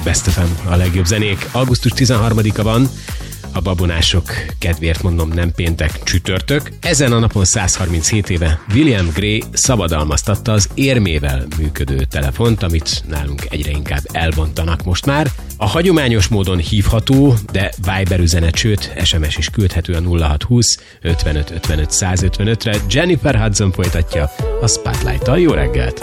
Best FM, a legjobb zenék. Augusztus 13-a van, a babonások kedvéért mondom, nem péntek, csütörtök. Ezen a napon 137 éve William Gray szabadalmaztatta az érmével működő telefont, amit nálunk egyre inkább elbontanak most már. A hagyományos módon hívható, de Viber üzenet, sőt SMS is küldhető a 0620 55 55 155-re. Jennifer Hudson folytatja a Spotlight-tal. Jó reggelt!